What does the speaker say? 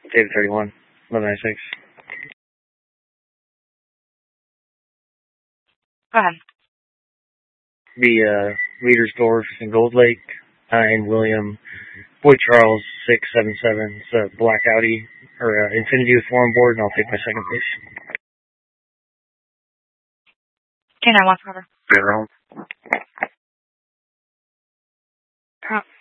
David 31, 1196. Go ahead. Be Readersdorf in Gold Lake, and William Boyd Charles 677. It's a black Audi, or Infiniti with foreign board, and I'll take my second place. K9 wants cover. Zero.